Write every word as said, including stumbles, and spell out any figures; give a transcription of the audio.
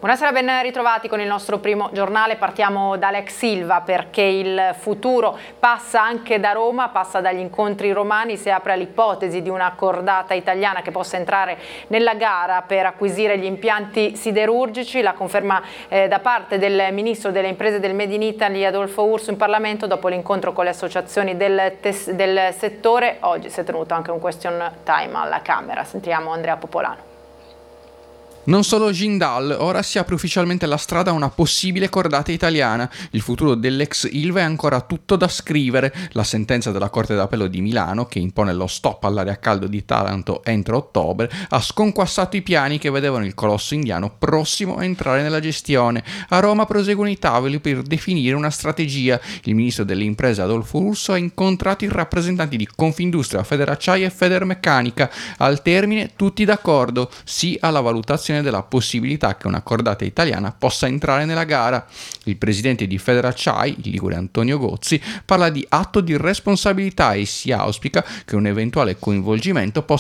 Buonasera, ben ritrovati con il nostro primo giornale. Partiamo da Alex Silva perché il futuro passa anche da Roma, passa dagli incontri romani, si apre all'ipotesi di una cordata italiana che possa entrare nella gara per acquisire gli impianti siderurgici. La conferma eh, da parte del Ministro delle Imprese del Made in Italy Adolfo Urso in Parlamento dopo l'incontro con le associazioni del, del settore. Oggi si è tenuto anche un question time alla Camera. Sentiamo Andrea Popolano. Non solo Jindal, ora si apre ufficialmente la strada a una possibile cordata italiana. Il futuro dell'ex Ilva è ancora tutto da scrivere. La sentenza della Corte d'Appello di Milano, che impone lo stop all'area a caldo di Taranto entro ottobre, ha sconquassato i piani che vedevano il colosso indiano prossimo a entrare nella gestione. A Roma proseguono i tavoli per definire una strategia. Il ministro delle imprese Adolfo Urso ha incontrato i rappresentanti di Confindustria, Federacciaia e Federmeccanica. Al termine tutti d'accordo, sì alla valutazione della possibilità che una cordata italiana possa entrare nella gara. Il presidente di Federacciai, il ligure Antonio Gozzi, parla di atto di responsabilità e si auspica che un eventuale coinvolgimento possa